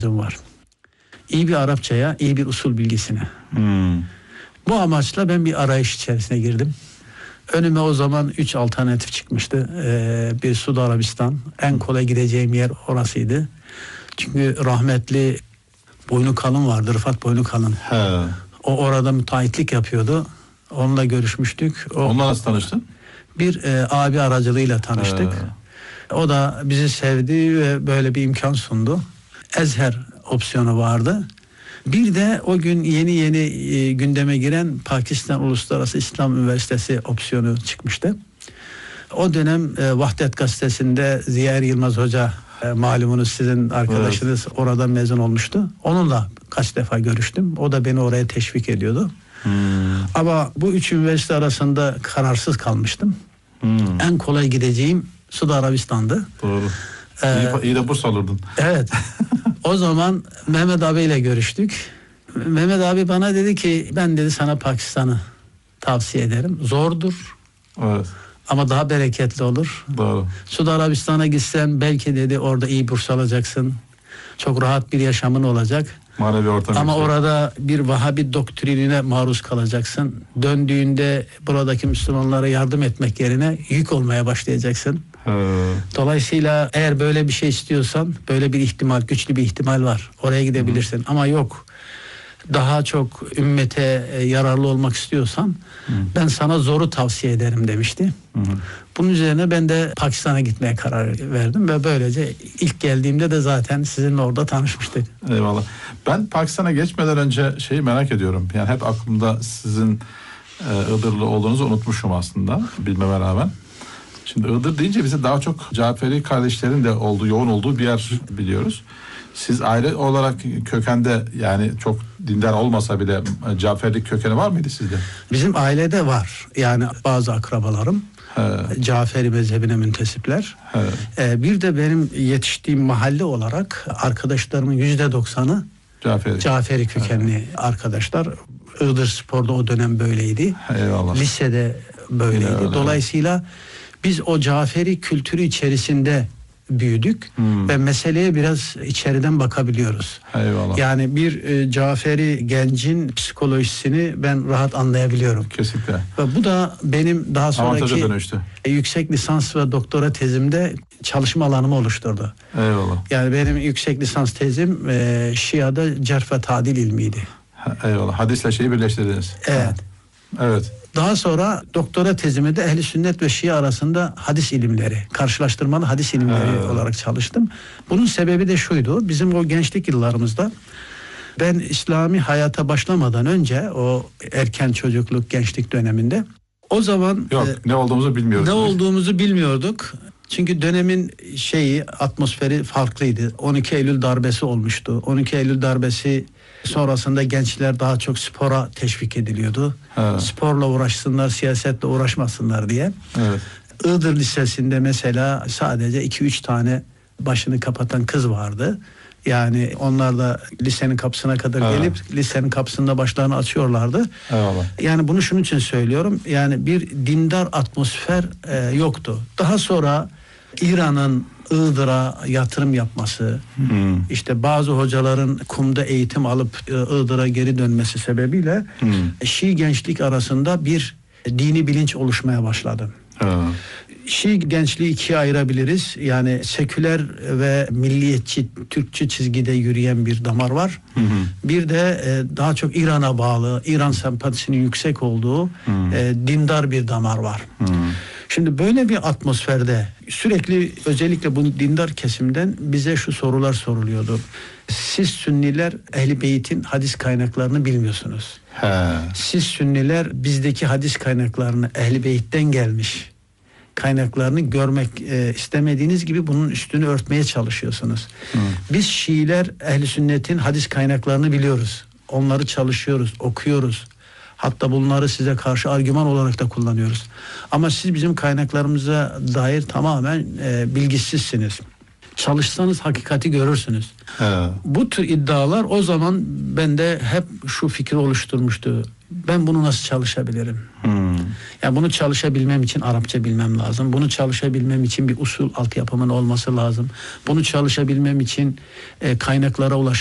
var. İyi bir Arapçaya, iyi bir usul bilgisine. Bu amaçla ben bir arayış içerisine girdim. Önüme o zaman 3 alternatif çıkmıştı. Bir Suudi Arabistan. En kolay gideceğim yer orasıydı. Çünkü rahmetli Boynukalın vardı. Rıfat Boynukalın. O orada müteahhitlik yapıyordu. Onunla görüşmüştük. Onunla nasıl tanıştın? Bir abi aracılığıyla tanıştık. O da bizi sevdi ve böyle bir imkan sundu. Ezher opsiyonu vardı. Bir de o gün yeni gündeme giren Pakistan Uluslararası İslam Üniversitesi opsiyonu çıkmıştı. O dönem Vahdet Gazetesi'nde Ziya Yılmaz Hoca, malumunuz sizin arkadaşınız, orada mezun olmuştu. Onunla kaç defa görüştüm. O da beni oraya teşvik ediyordu. Ama bu 3 üniversite arasında kararsız kalmıştım. En kolay gideceğim Suudi Arabistan'dı. Doğru. İyi de burs alırdın. Evet. O zaman Mehmet abiyle görüştük. Mehmet abi bana dedi ki ben dedi sana Pakistan'ı tavsiye ederim. Zordur. Evet. Ama daha bereketli olur. Doğru. Suudi Arabistan'a gitsen belki dedi orada iyi burs alacaksın. Çok rahat bir yaşamın olacak. Manevi ortam. Ama orada bir Vahabi doktrinine maruz kalacaksın. Döndüğünde buradaki Müslümanlara yardım etmek yerine yük olmaya başlayacaksın. Dolayısıyla eğer böyle bir şey istiyorsan, böyle bir ihtimal, güçlü bir ihtimal var. Oraya gidebilirsin. Ama yok, daha çok ümmete yararlı olmak istiyorsan ben sana zoru tavsiye ederim demişti. Bunun üzerine ben de Pakistan'a gitmeye karar verdim ve böylece ilk geldiğimde de zaten sizinle orada tanışmıştık. Eyvallah. Ben Pakistan'a geçmeden önce şeyi merak ediyorum. Yani hep aklımda sizin Iğdırlı olduğunuzu unutmuşum aslında, bilmeme rağmen. Şimdi Iğdır deyince bize daha çok Caferi kardeşlerin de yoğun olduğu bir yer biliyoruz. Siz aile olarak kökende, yani çok dindar olmasa bile Caferlik kökeni var mıydı sizde? Bizim ailede var. Yani bazı akrabalarım Caferi mezhebine müntesipler. Bir de benim yetiştiğim mahalle olarak arkadaşlarımın %90'ı Caferi kökenli arkadaşlar. Iğdır Spor'da o dönem böyleydi. Eyvallah. Lisede böyleydi. Dolayısıyla biz o Caferi kültürü içerisinde büyüdük ve meseleye biraz içeriden bakabiliyoruz. Eyvallah. Yani bir Caferi gencin psikolojisini ben rahat anlayabiliyorum. Kesinlikle. Ve bu da benim daha sonraki yüksek lisans ve doktora tezimde çalışma alanımı oluşturdu. Eyvallah. Yani benim yüksek lisans tezim Şia'da cerh ve tadil ilmiydi. Eyvallah. Hadisle şeyi birleştirdiniz. Evet. Evet. Daha sonra doktora tezimi de Ehl-i Sünnet ve Şia arasında hadis ilimleri, karşılaştırmalı hadis ilimleri olarak çalıştım. Bunun sebebi de şuydu: bizim o gençlik yıllarımızda, ben İslami hayata başlamadan önce, o erken çocukluk, gençlik döneminde, o zaman ne olduğumuzu bilmiyorduk. Ne olduğumuzu bilmiyorduk. Çünkü dönemin atmosferi farklıydı. 12 Eylül darbesi olmuştu. 12 Eylül darbesi sonrasında gençler daha çok spora teşvik ediliyordu. Sporla uğraşsınlar, siyasetle uğraşmasınlar diye. Evet. Iğdır Lisesi'nde mesela sadece 2-3 tane başını kapatan kız vardı. Yani onlar da lisenin kapısına kadar gelip lisenin kapısında başlarını açıyorlardı. Eyvallah. Yani bunu şunun için söylüyorum. Yani bir dindar atmosfer yoktu. Daha sonra İran'ın Iğdır'a yatırım yapması, işte bazı hocaların Kum'da eğitim alıp Iğdır'a geri dönmesi sebebiyle Şii gençlik arasında bir dini bilinç oluşmaya başladı. Şii gençliği ikiye ayırabiliriz. Yani seküler ve milliyetçi, Türkçü çizgide yürüyen bir damar var. Bir de daha çok İran'a bağlı, İran sempatisinin yüksek olduğu dindar bir damar var. Şimdi böyle bir atmosferde sürekli, özellikle bu dindar kesimden bize şu sorular soruluyordu: siz Sünniler Ehl-i Beyt'in hadis kaynaklarını bilmiyorsunuz. Siz Sünniler bizdeki hadis kaynaklarını, Ehl-i Beyt'ten gelmiş kaynaklarını görmek istemediğiniz gibi bunun üstünü örtmeye çalışıyorsunuz. Biz Şiiler Ehl-i Sünnet'in hadis kaynaklarını biliyoruz. Onları çalışıyoruz, okuyoruz. Hatta bunları size karşı argüman olarak da kullanıyoruz. Ama siz bizim kaynaklarımıza dair tamamen bilgisizsiniz. Çalışsanız hakikati görürsünüz. Bu tür iddialar o zaman bende hep şu fikri oluşturmuştu: ben bunu nasıl çalışabilirim? Yani bunu çalışabilmem için Arapça bilmem lazım. Bunu çalışabilmem için bir usul altyapımın olması lazım. Bunu çalışabilmem için kaynaklara